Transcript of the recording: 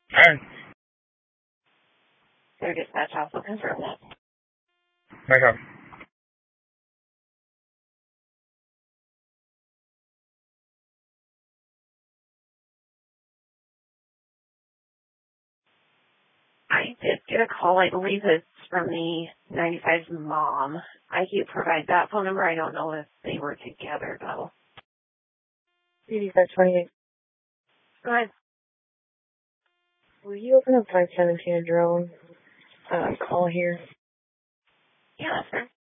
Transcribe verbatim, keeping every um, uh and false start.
Alright. So dispatch also confirm that. No problem. I did get a call. I believe it's from the ninety-five's mom. I can provide that phone number. I don't know if they were together, though. eighty-five twenty-eight. Go ahead. Will you open up five seventeen and drone uh, call here? Yeah, sir.